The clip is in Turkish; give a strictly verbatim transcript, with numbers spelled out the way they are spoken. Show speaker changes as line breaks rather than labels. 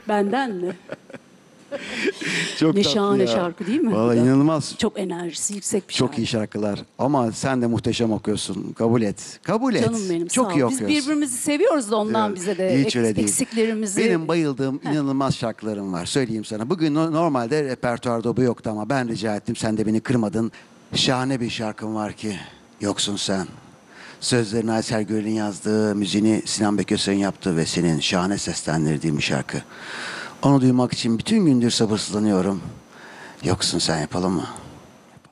Benden mi?
Çok
Ne
tatlı
şahane
ya.
şarkı değil mi?
Vallahi inanılmaz.
Çok enerjisi yüksek bir
Çok
şarkı.
iyi şarkılar. Ama sen de muhteşem okuyorsun. Kabul et. Kabul et.
Canım benim,
Çok
sağ
iyi
ol. Biz
okuyorsun.
birbirimizi seviyoruz da ondan
Evet.
bize de
Hiç öyle
eks-
değil.
eksiklerimizi...
Benim bayıldığım inanılmaz şarkılarım var. Söyleyeyim sana. Bugün no- normalde repertuarda bu yoktu ama ben rica ettim. Sen de beni kırmadın. Şahane bir şarkım var ki. Yoksun sen. Sözlerini Aysel Gürel'in yazdığı, müziğini Sinan Beközer'in yaptığı ve senin şahane seslendirdiğin bir şarkı. Onu duymak için bütün gündür sabırsızlanıyorum. Yoksun sen, yapalım mı?